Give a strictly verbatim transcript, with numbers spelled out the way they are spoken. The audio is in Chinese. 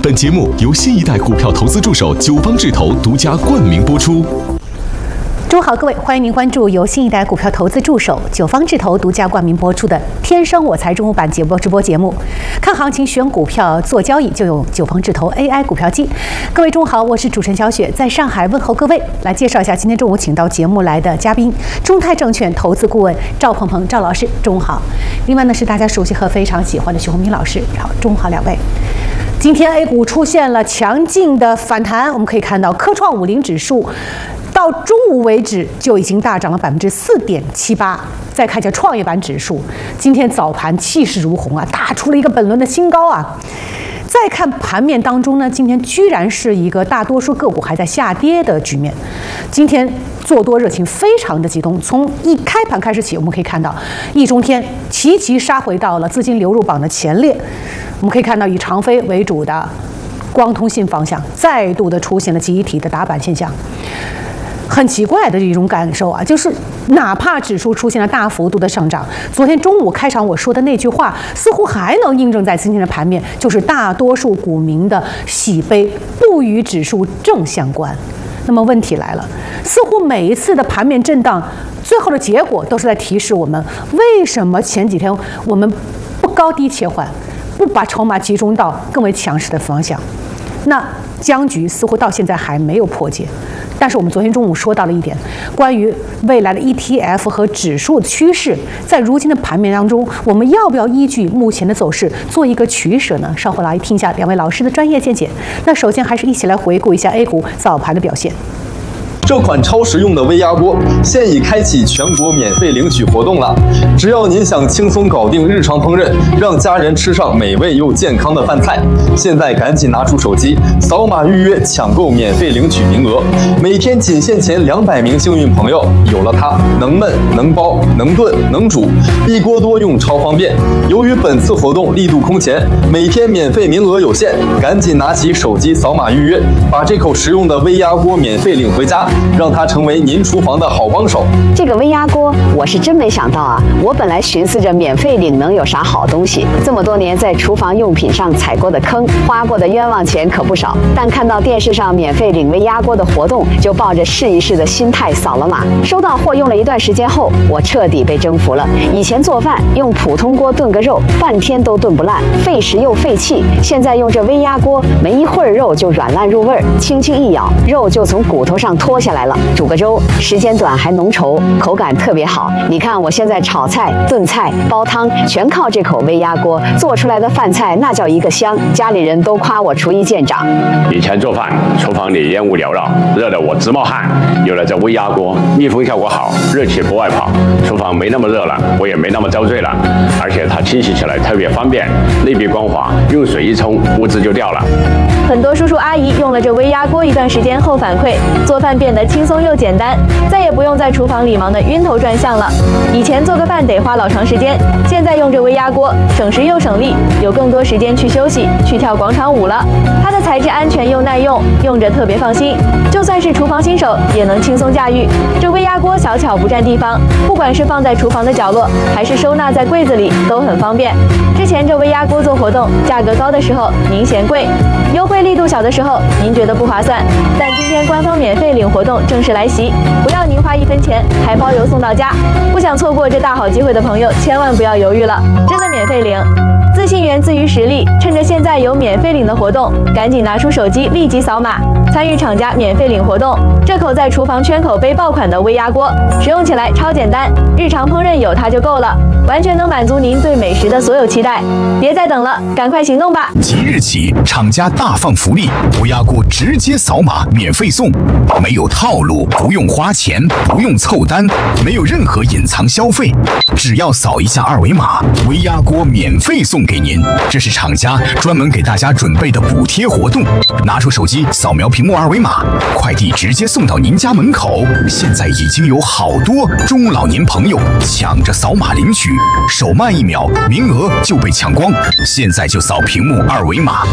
本节目由新一代股票投资助手九方智投独家冠名播出。 中午好，各位，欢迎您关注由新一代股票投资助手九方智投独家冠名播出的《天生我材》中午版节目直播节目。看行情、选股票、做交易，就用九方智投 A I 股票机。各位中午好，我是主持人小雪，在上海问候各位。来介绍一下今天中午请到节目来的嘉宾，中泰证券投资顾问赵鹏鹏赵老师，中午好。另外呢是大家熟悉和非常喜欢的徐宏明老师，好，中午好两位。今天 A 股出现了强劲的反弹，我们可以看到科创五零指数到中午为止就已经大涨了百分之四点七八。再看一下创业板指数，今天早盘气势如虹啊，打出了一个本轮的新高啊。再看盘面当中呢，今天居然是一个大多数个股还在下跌的局面。今天做多热情非常的激动，从一开盘开始起，我们可以看到易中天齐齐杀回到了资金流入榜的前列。我们可以看到以长飞为主的光通信方向再度的出现了集体的打板现象。很奇怪的一种感受啊，就是哪怕指数出现了大幅度的上涨，昨天中午开场我说的那句话似乎还能印证在今天的盘面，就是大多数股民的喜悲不与指数正相关。那么问题来了，似乎每一次的盘面震荡最后的结果都是在提示我们，为什么前几天我们不高低切换，不把筹码集中到更为强势的方向。那僵局似乎到现在还没有破解，但是我们昨天中午说到了一点，关于未来的 E T F 和指数的趋势，在如今的盘面当中，我们要不要依据目前的走势做一个取舍呢？稍后来听一下两位老师的专业见解。那首先还是一起来回顾一下 A 股早盘的表现。 这款超实用的微压锅现已开启全国免费领取活动了，只要您想轻松搞定日常烹饪，让家人吃上美味又健康的饭菜，现在赶紧拿出手机，扫码预约抢购免费领取名额，每天仅限前两百名幸运朋友，有了它，能焖能包能炖能煮，一锅多用超方便。由于本次活动力度空前，每天免费名额有限，赶紧拿起手机扫码预约，把这口实用的微压锅免费领回家，让它成为您厨房的好帮手。 这个微压锅我是真没想到啊！我本来寻思着免费领能有啥好东西，这么多年在厨房用品上踩过的坑，花过的冤枉钱可不少。但看到电视上免费领微压锅的活动，就抱着试一试的心态扫了码。收到货用了一段时间后，我彻底被征服了。以前做饭用普通锅炖个肉，半天都炖不烂，费时又费气。现在用这微压锅，没一会儿肉就软烂入味儿，轻轻一咬，肉就从骨头上脱下来了。煮个粥，时间短还浓稠，口感特别好。你看我现在炒菜、炖菜、煲汤，全靠这口微压锅做出来的饭菜，那叫一个香。家里人都夸我厨艺见长。 以前做饭，厨房里烟雾缭绕，热得我直冒汗。有了这微压锅，密封效果好，热气不外跑，厨房没那么热了，我也没那么遭罪了。而且它清洗起来特别方便，内壁光滑，用水一冲，污渍就掉了。 很多叔叔阿姨用了这微压锅一段时间后反馈，做饭变得轻松又简单，再也不用在厨房里忙得晕头转向了。以前做个饭得花老长时间，现在用这微压锅，省时又省力，有更多时间去休息，去跳广场舞了。它的材质安全又耐用，用着特别放心，就算是厨房新手也能轻松驾驭。这微压锅小巧不占地方，不管是放在厨房的角落，还是收纳在柜子里，都很方便。之前这微压锅做活动，价格高的时候您嫌贵，优惠力度小的时候您觉得不划算，但今天官方免费领活动正式来袭，不要您花一分钱，还包邮送到家。不想错过这大好机会的朋友，千万不要犹豫了，真的免费领。自信源自于实力，趁着现在有免费领的活动，赶紧拿出手机立即扫码，参与厂家免费领活动。这口在厨房圈口杯爆款的微压锅，使用起来超简单，日常烹饪有它就够了，完全能满足您对美食的所有期待。别再等了，赶快行动吧！ 即日起，厂家大放福利，微压锅直接扫码免费送，没有套路，不用花钱，不用凑单，没有任何隐藏消费，只要扫一下二维码，微压锅免费送给您。这是厂家专门给大家准备的补贴活动，拿出手机扫描屏幕二维码，快递直接送到您家门口。现在已经有好多中老年朋友抢着扫码领取，手慢一秒，名额就被抢光。现在就扫屏幕二维码。